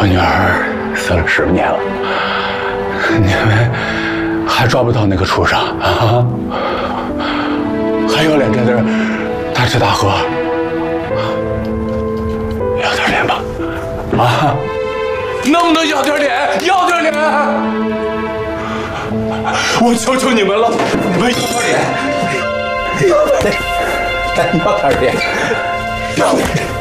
我女儿死了15年了，你们还抓不到那个畜生啊？还要脸在这儿大吃大喝？要点脸吧？啊？能不能要点脸？要点脸！我求求你们了，你们要点脸！要点脸！要点脸！要点脸！